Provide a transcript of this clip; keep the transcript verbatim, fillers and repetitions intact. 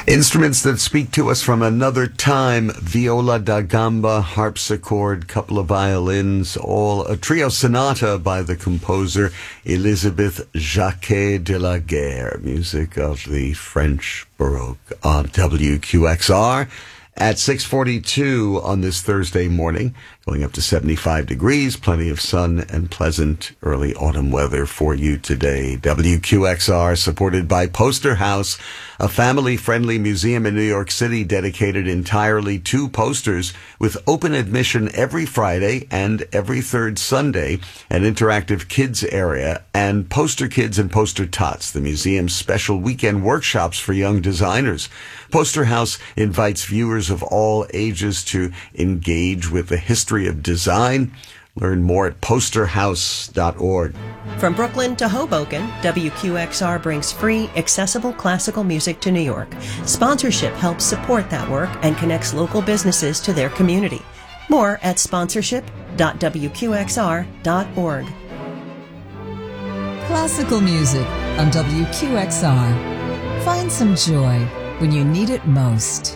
Instruments that speak to us from another time: viola da gamba, harpsichord, couple of violins, all a trio sonata by the composer Elisabeth Jacquet de la Guerre, music of the French Baroque on W Q X R at six forty-two on this Thursday morning, going up to seventy-five degrees, plenty of sun and pleasant early autumn weather for you today. W Q X R, supported by Poster House, a family-friendly museum in New York City dedicated entirely to posters, with open admission every Friday and every third Sunday, an interactive kids area, and Poster Kids and Poster Tots, the museum's special weekend workshops for young designers. Poster House invites viewers of all ages to engage with the history of design. Learn more at poster house dot org. From Brooklyn to Hoboken, W Q X R brings free, accessible classical music to New York. Sponsorship helps support that work and connects local businesses to their community. More at sponsorship dot w q x r dot org. Classical music on W Q X R. Find some joy when you need it most.